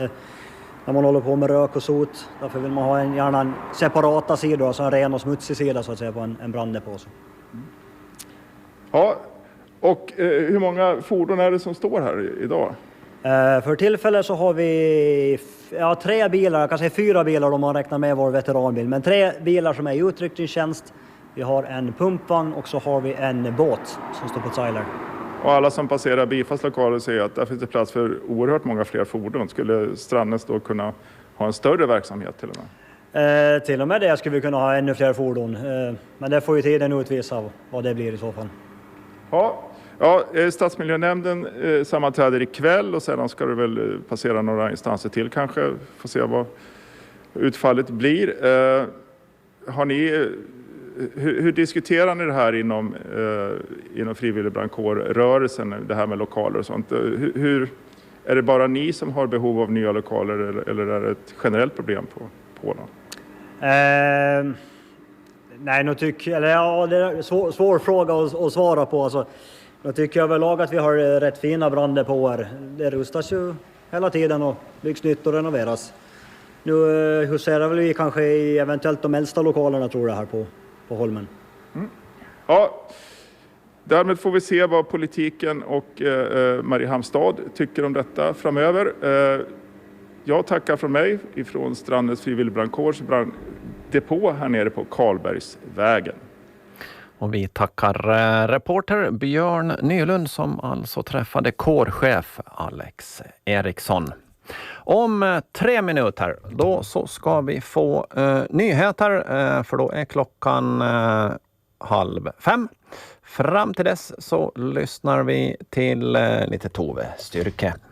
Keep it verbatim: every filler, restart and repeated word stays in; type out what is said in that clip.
När man håller på med rök och sot, därför vill man ha en, gärna en separata sida, alltså en ren och smutsig sida så att säga på en, en branddepå. Ja, och eh, hur många fordon är det som står här i- idag? Eh, för tillfället så har vi f- ja, tre bilar, jag kan säga fyra bilar om man räknar med vår veteranbil, men tre bilar som är i utryckningstjänst. Vi har en pumpvagn och så har vi en båt som står på trailer. Och alla som passerar Bifas lokaler säger att där finns det plats för oerhört många fler fordon. Skulle Strandnäs då kunna ha en större verksamhet till och med? Eh, till och med det skulle vi kunna ha ännu fler fordon, eh, men det får ju tiden utvisa vad det blir i så fall. Ja, ja eh, Stadsmiljönämnden eh, sammanträder ikväll och sedan ska det väl eh, passera några instanser till kanske. Får se vad utfallet blir. Eh, har ni, eh, hur, hur diskuterar ni det här inom, eh, inom frivilligbrandkårrörelsen, det här med lokaler och sånt? Eh, Hur, hur, är det bara ni som har behov av nya lokaler eller, eller är det ett generellt problem på, på dem? Eh, nej, nu tycker eller ja, det är en svår, svår fråga att, att svara på. Alltså, nu tycker jag överlag att vi har eh, rätt fina branddepåer. Det rustas ju hela tiden och byggs nytt och renoveras. Nu eh, huserar väl vi kanske i eventuellt de äldsta lokalerna tror jag här på, på Holmen. Ja, därmed får vi se vad politiken och eh, Mariehamns stad tycker om detta framöver. Eh, jag tackar från mig ifrån Strandnäs frivilligbrandkårs branddepå här nere på Karlbergsvägen. Och vi tackar eh, reporter Björn Nylund som alltså träffade kårchef Alex Eriksson. Om eh, tre minuter då så ska vi få eh, nyheter eh, för då är klockan eh, halv fem. Fram till dess så lyssnar vi till eh, lite Tove Styrke.